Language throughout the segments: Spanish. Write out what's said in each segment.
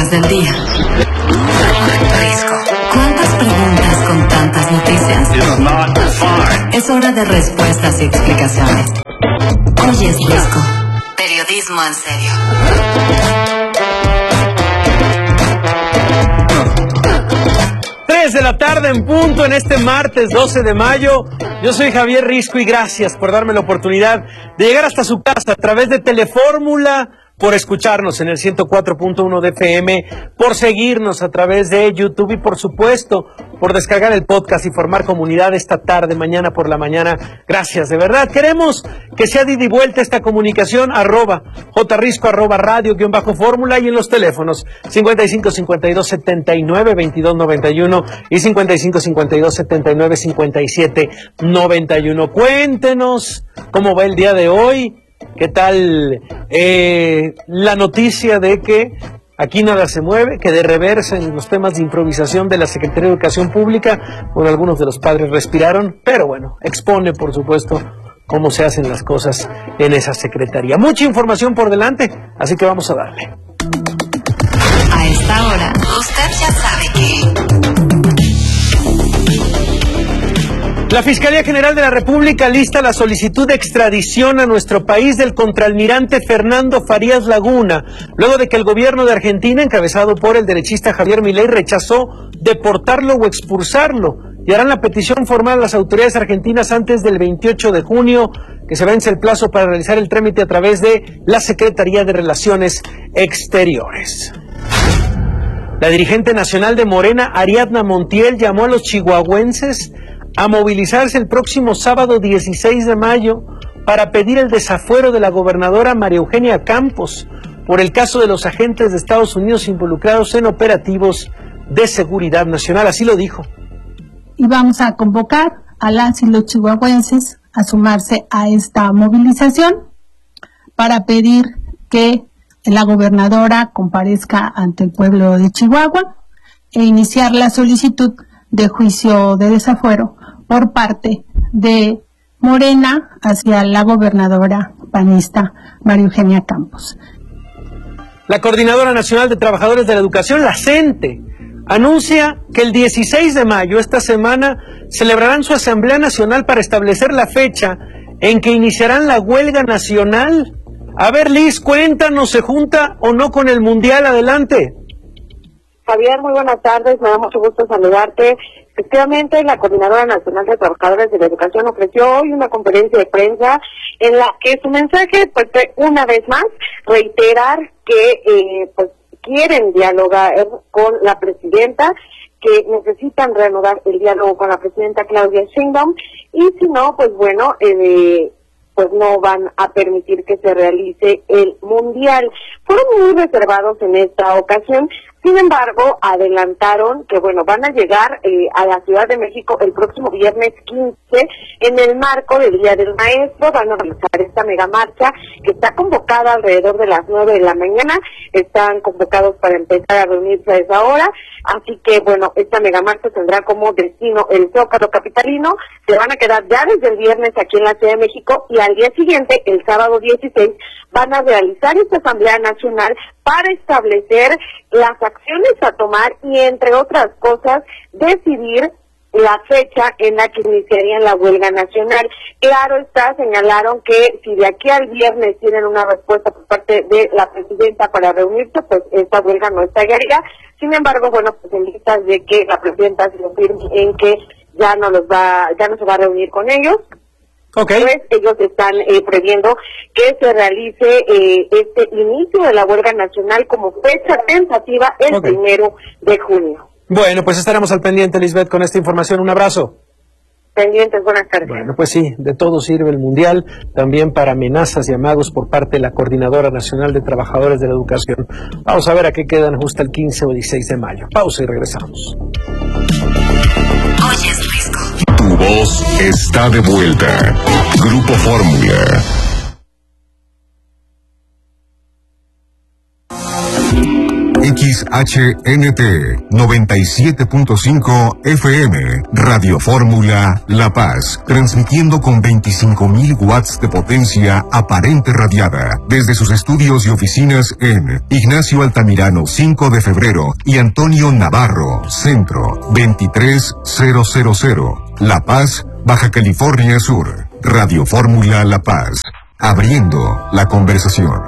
noticias del día. Risco. ¿Cuántas preguntas con tantas noticias? Es hora de respuestas y explicaciones. Hoy es Risco. Periodismo en serio. 3 de la tarde en punto en este martes 12 de mayo. Yo soy Javier Risco y gracias por darme la oportunidad de llegar hasta su casa a través de Telefórmula, por escucharnos en el 104.1 de FM, por seguirnos a través de YouTube y por supuesto por descargar el podcast y formar comunidad esta tarde, mañana por la mañana. Gracias, de verdad. Queremos que sea de ida y vuelta esta comunicación, @jrisco, @radio_fórmula y en los teléfonos 55 52 79 22 91 y 55 52 79 57 91. Cuéntenos cómo va el día de hoy. ¿Qué tal la noticia de que aquí nada se mueve, que de reversa en los temas de improvisación de la Secretaría de Educación Pública? Bueno, algunos de los padres respiraron, pero bueno, expone por supuesto cómo se hacen las cosas en esa secretaría. Mucha información por delante, así que vamos a darle. A esta hora, usted ya sabe que... La Fiscalía General de la República lista la solicitud de extradición a nuestro país del contraalmirante Fernando Farías Laguna, luego de que el gobierno de Argentina, encabezado por el derechista Javier Milei, rechazó deportarlo o expulsarlo, y harán la petición formal a las autoridades argentinas antes del 28 de junio, que se vence el plazo para realizar el trámite a través de la Secretaría de Relaciones Exteriores. La dirigente nacional de Morena, Ariadna Montiel, llamó a los chihuahuenses a movilizarse el próximo sábado 16 de mayo para pedir el desafuero de la gobernadora María Eugenia Campos por el caso de los agentes de Estados Unidos involucrados en operativos de seguridad nacional. Así lo dijo. Y vamos a convocar a las y los chihuahuenses a sumarse a esta movilización para pedir que la gobernadora comparezca ante el pueblo de Chihuahua e iniciar la solicitud de juicio de desafuero por parte de Morena hacia la gobernadora panista María Eugenia Campos. La Coordinadora Nacional de Trabajadores de la Educación, la CENTE, anuncia que el 16 de mayo, esta semana, celebrarán su Asamblea Nacional para establecer la fecha en que iniciarán la huelga nacional. A ver, Liz, cuéntanos, ¿se junta o no con el Mundial? Adelante. Javier, muy buenas tardes, me da mucho gusto saludarte. Efectivamente, la Coordinadora Nacional de Trabajadores de la Educación ofreció hoy una conferencia de prensa en la que su mensaje, pues, una vez más, reiterar que quieren dialogar con la presidenta, que necesitan reanudar el diálogo con la presidenta Claudia Sheinbaum, y si no, pues bueno, pues no van a permitir que se realice el Mundial. Fueron muy reservados en esta ocasión. Sin embargo, adelantaron que, bueno, van a llegar a la Ciudad de México el próximo viernes 15 en el marco del Día del Maestro. Van a realizar esta megamarcha que está convocada alrededor de las 9 de la mañana. Están convocados para empezar a reunirse a esa hora. Así que, bueno, esta megamarcha tendrá como destino el Zócalo capitalino. Se van a quedar ya desde el viernes aquí en la Ciudad de México y al día siguiente, el sábado 16, van a realizar esta Asamblea Nacional para establecer las acciones a tomar y, entre otras cosas, decidir la fecha en la que iniciarían la huelga nacional. Claro está, señalaron que si de aquí al viernes tienen una respuesta por parte de la presidenta para reunirse, pues esta huelga no estallaría. Sin embargo, bueno, pues en vistas de que la presidenta se confirme en que ya no se va a reunir con ellos. Okay. Pues ellos están previendo que se realice este inicio de la huelga nacional como fecha tentativa el 1 de junio. Bueno, pues estaremos al pendiente, Lisbeth, con esta información. Un abrazo. Pendientes, buenas tardes. Bueno, pues sí, de todo sirve el Mundial, también para amenazas y amagos por parte de la Coordinadora Nacional de Trabajadores de la Educación. Vamos a ver a qué quedan justo el 15 o 16 de mayo. Pausa y regresamos. Hoy es Risco. Tu voz está de vuelta. Grupo Fórmula. XHNT 97.5 FM, Radio Fórmula La Paz, transmitiendo con 25.000 watts de potencia aparente radiada desde sus estudios y oficinas en Ignacio Altamirano 5 de febrero y Antonio Navarro, Centro 23000, La Paz, Baja California Sur. Radio Fórmula La Paz, abriendo la conversación.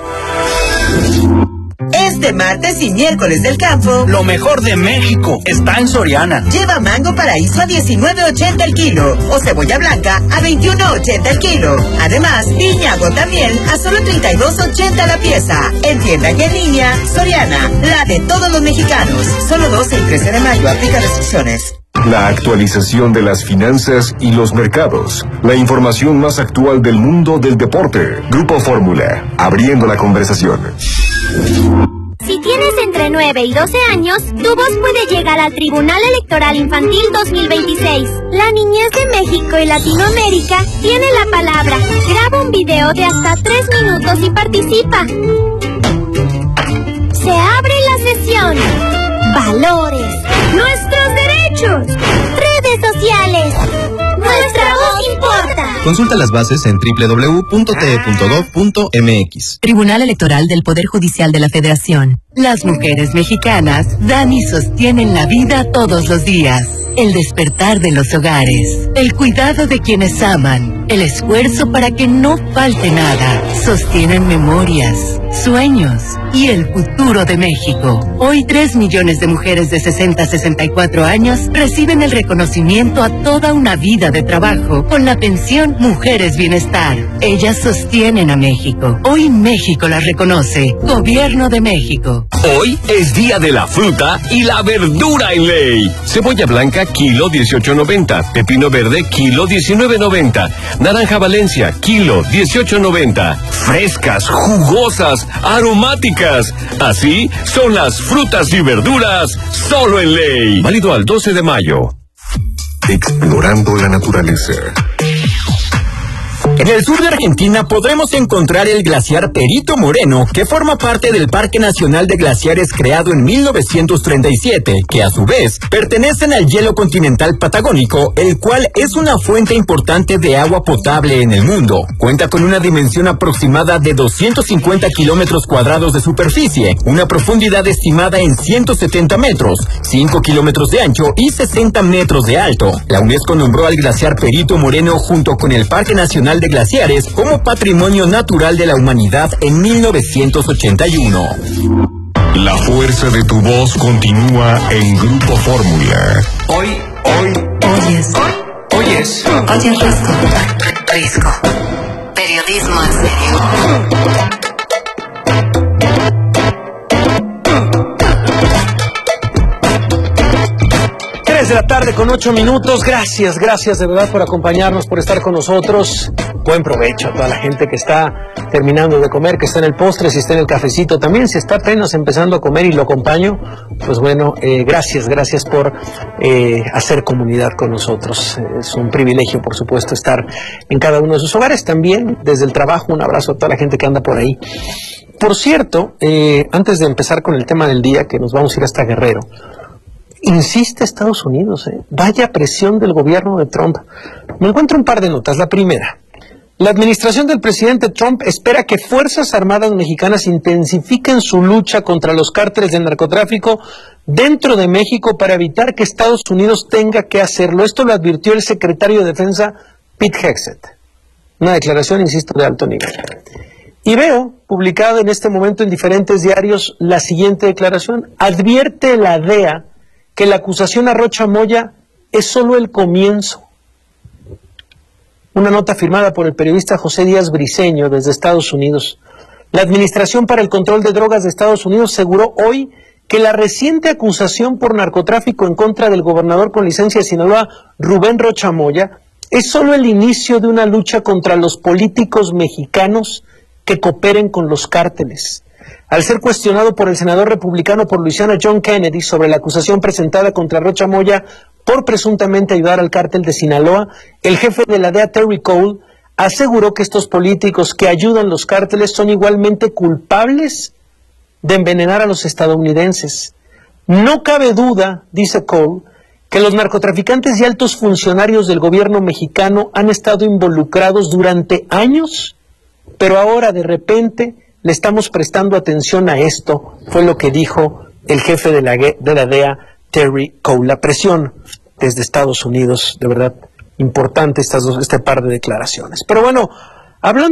Este martes y miércoles del campo, lo mejor de México está en Soriana. Lleva mango paraíso a $19.80 el kilo o cebolla blanca a $21.80 el kilo. Además, piñago también a solo $32.80 la pieza. En tienda y en línea, Soriana, la de todos los mexicanos. Solo 12 y 13 de mayo, aplica restricciones. La actualización de las finanzas y los mercados. La información más actual del mundo del deporte. Grupo Fórmula, abriendo la conversación. Si tienes entre 9 y 12 años, tu voz puede llegar al Tribunal Electoral Infantil 2026. La niñez de México y Latinoamérica tiene la palabra. Graba un video de hasta 3 minutos y participa. Se abre la sesión. Valores. Nuestros derechos. Redes sociales. Nuestra voz importa. Consulta las bases en www.te.gov.mx. Tribunal Electoral del Poder Judicial de la Federación. Las mujeres mexicanas dan y sostienen la vida todos los días. El despertar de los hogares, el cuidado de quienes aman, el esfuerzo para que no falte nada. Sostienen memorias, sueños y el futuro de México. Hoy 3 millones de mujeres de 60 a 64 años reciben el reconocimiento a toda una vida de trabajo con la pensión Mujeres Bienestar. Ellas sostienen a México. Hoy México las reconoce. Gobierno de México. Hoy es día de la fruta y la verdura en ley. Cebolla blanca, kilo 18.90. Pepino verde, kilo 19.90. Naranja Valencia, kilo 18.90. Frescas, jugosas, aromáticas. Así son las frutas y verduras solo en ley. Válido al 12 de mayo. Explorando la naturaleza. En el sur de Argentina podremos encontrar el glaciar Perito Moreno, que forma parte del Parque Nacional de Glaciares creado en 1937, que a su vez pertenecen al hielo continental patagónico, el cual es una fuente importante de agua potable en el mundo. Cuenta con una dimensión aproximada de 250 kilómetros cuadrados de superficie, una profundidad estimada en 170 metros, 5 kilómetros de ancho y 60 metros de alto. La UNESCO nombró al glaciar Perito Moreno junto con el Parque Nacional de Glaciares como Patrimonio Natural de la Humanidad en 1981. La fuerza de tu voz continúa en Grupo Fórmula. Oyes Risco. Periodismo en serio. 3 de la tarde con 8 minutos. Gracias de verdad por acompañarnos, por estar con nosotros. Buen provecho a toda la gente que está terminando de comer, que está en el postre, si está en el cafecito también, si está apenas empezando a comer y lo acompaño, pues bueno, gracias por hacer comunidad con nosotros. Es un privilegio, por supuesto, estar en cada uno de sus hogares. También desde el trabajo, un abrazo a toda la gente que anda por ahí. Por cierto, antes de empezar con el tema del día, que nos vamos a ir hasta Guerrero, insiste Estados Unidos, vaya presión del gobierno de Trump. Me encuentro un par de notas. La primera: la administración del presidente Trump espera que Fuerzas Armadas mexicanas intensifiquen su lucha contra los cárteles del narcotráfico dentro de México para evitar que Estados Unidos tenga que hacerlo. Esto lo advirtió el secretario de Defensa, Pete Hegseth. Una declaración, insisto, de alto nivel. Y veo publicada en este momento en diferentes diarios la siguiente declaración: advierte la DEA que la acusación a Rocha Moya es solo el comienzo. Una nota firmada por el periodista José Díaz Briceño desde Estados Unidos. La Administración para el Control de Drogas de Estados Unidos aseguró hoy que la reciente acusación por narcotráfico en contra del gobernador con licencia de Sinaloa, Rubén Rocha Moya, es solo el inicio de una lucha contra los políticos mexicanos que cooperen con los cárteles. Al ser cuestionado por el senador republicano por Luisiana John Kennedy sobre la acusación presentada contra Rocha Moya por presuntamente ayudar al cártel de Sinaloa, el jefe de la DEA, Terry Cole, aseguró que estos políticos que ayudan los cárteles son igualmente culpables de envenenar a los estadounidenses. No cabe duda, dice Cole, que los narcotraficantes y altos funcionarios del gobierno mexicano han estado involucrados durante años, pero ahora de repente le estamos prestando atención a esto, fue lo que dijo el jefe de la DEA, Terry Cole. La presión desde Estados Unidos, de verdad, importante este par de declaraciones. Pero bueno, hablando